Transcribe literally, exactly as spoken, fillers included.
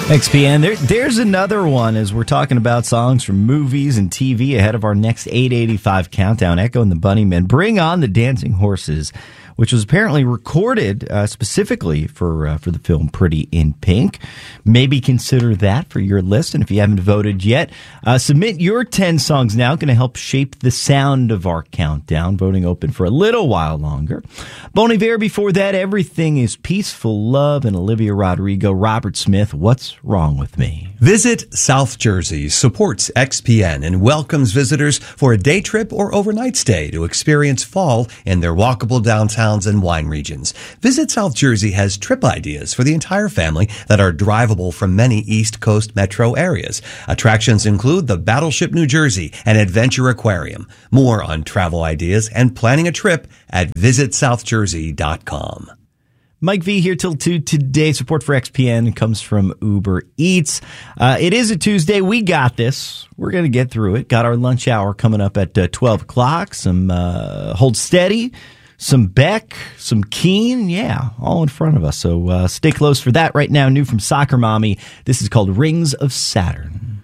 X P N, there, there's another one as we're talking about songs from movies and T V ahead of our next eight eighty-five countdown. Echo and the Bunnymen, Bring On the Dancing Horses, which was apparently recorded uh, specifically for uh, for the film Pretty in Pink. Maybe consider that for your list. And if you haven't voted yet, uh, submit your ten songs now. Going to help shape the sound of our countdown. Voting open for a little while longer. Bon Iver before that, Everything is Peaceful Love, and Olivia Rodrigo, Robert Smith, What's Wrong with Me. Visit South Jersey supports X P N and welcomes visitors for a day trip or overnight stay to experience fall in their walkable downtowns and wine regions. Visit South Jersey has trip ideas for the entire family that are drivable from many East Coast metro areas. Attractions include the Battleship New Jersey and Adventure Aquarium. More on travel ideas and planning a trip at visit south jersey dot com. Mike V here till two today. Support for X P N comes from Uber Eats. Uh, it is a Tuesday. We got this. We're going to get through it. Got our lunch hour coming up at uh, twelve o'clock. Some uh, Hold Steady, some Beck, some Keen. Yeah, all in front of us. So uh, stay close for that right now. New from Soccer Mommy. This is called Rings of Saturn.